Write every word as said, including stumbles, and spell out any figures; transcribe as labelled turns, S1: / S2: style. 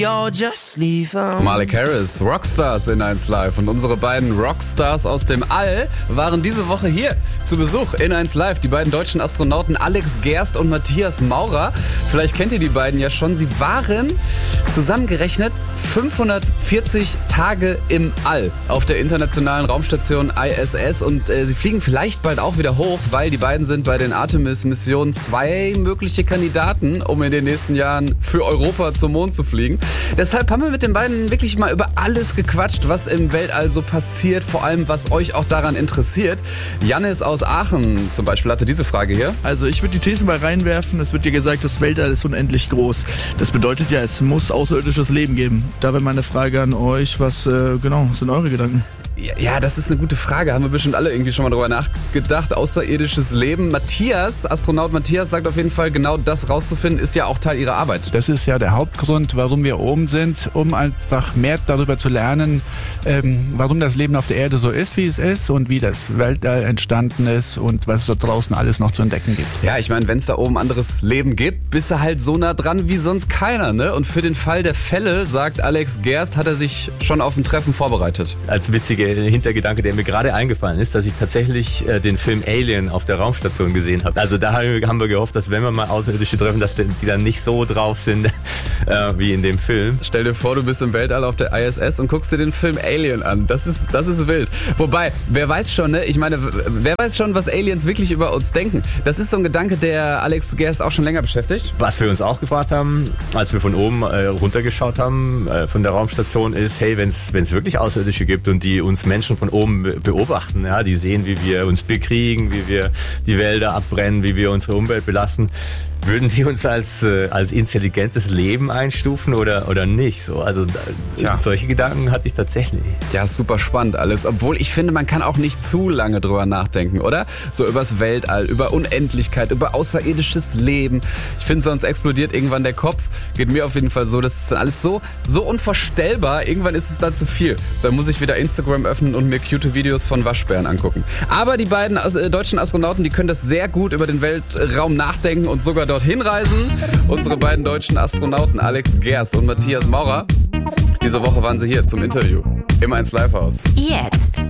S1: Yo, just leave 'em.
S2: Malik Harris, Rockstars in eins Live. Und unsere beiden Rockstars aus dem All waren diese Woche hier zu Besuch in eins Live. Die beiden deutschen Astronauten Alex Gerst und Matthias Maurer. Vielleicht kennt ihr die beiden ja schon. Sie waren zusammengerechnet fünfhundertvierzig Tage im All auf der internationalen Raumstation I S S. Und äh, sie fliegen vielleicht bald auch wieder hoch, weil die beiden sind bei den Artemis-Missionen zwei mögliche Kandidaten, um in den nächsten Jahren für Europa zum Mond zu fliegen. Deshalb haben wir mit den beiden wirklich mal über alles gequatscht, was im Weltall so passiert, vor allem was euch auch daran interessiert. Jannis aus Aachen zum Beispiel hatte diese Frage hier.
S3: Also ich würde die These mal reinwerfen, es wird ja gesagt, das Weltall ist unendlich groß. Das bedeutet ja, es muss außerirdisches Leben geben. Da wäre meine Frage an euch, was äh, genau sind eure Gedanken?
S2: Ja, ja, das ist eine gute Frage. Haben wir bestimmt alle irgendwie schon mal drüber nachgedacht. Außerirdisches Leben. Matthias, Astronaut Matthias, sagt auf jeden Fall, genau das rauszufinden, ist ja auch Teil ihrer Arbeit.
S4: Das ist ja der Hauptgrund, warum wir oben sind, um einfach mehr darüber zu lernen, ähm, warum das Leben auf der Erde so ist, wie es ist und wie das Weltall entstanden ist und was es da draußen alles noch zu entdecken gibt.
S2: Ja, ich meine, wenn es da oben anderes Leben gibt, bist du halt so nah dran wie sonst keiner, ne? Und für den Fall der Fälle, sagt Alex Gerst, hat er sich schon auf ein Treffen vorbereitet.
S5: Als witzige Hintergedanke, der mir gerade eingefallen ist, dass ich tatsächlich äh, den Film Alien auf der Raumstation gesehen habe. Also da haben wir gehofft, dass wenn wir mal Außerirdische treffen, dass die dann nicht so drauf sind äh, wie in dem Film.
S2: Stell dir vor, du bist im Weltall auf der I S S und guckst dir den Film Alien an. Das ist, das ist wild. Wobei, wer weiß schon, ne? Ich meine, wer weiß schon, was Aliens wirklich über uns denken? Das ist so ein Gedanke, der Alex Gerst auch schon länger beschäftigt.
S5: Was wir uns auch gefragt haben, als wir von oben äh, runtergeschaut haben, äh, von der Raumstation, ist, hey, wenn es wirklich Außerirdische gibt und die uns Menschen von oben beobachten, ja, die sehen, wie wir uns bekriegen, wie wir die Wälder abbrennen, wie wir unsere Umwelt belasten. Würden die uns als, äh, als intelligentes Leben einstufen oder, oder nicht? So, also
S2: Tja.
S5: solche Gedanken hatte ich tatsächlich.
S2: Ja, super spannend alles. Obwohl ich finde, man kann auch nicht zu lange drüber nachdenken, oder? So übers Weltall, über Unendlichkeit, über außerirdisches Leben. Ich finde, sonst explodiert irgendwann der Kopf. Geht mir auf jeden Fall so, das ist dann alles so, so unvorstellbar. Irgendwann ist es dann zu viel. Dann muss ich wieder Instagram öffnen und mir cute Videos von Waschbären angucken. Aber die beiden äh, deutschen Astronauten, die können das sehr gut über den Weltraum nachdenken und sogar dorthin reisen. Unsere beiden deutschen Astronauten Alex Gerst und Matthias Maurer. Diese Woche waren sie hier zum Interview im eins Live Haus.
S1: Jetzt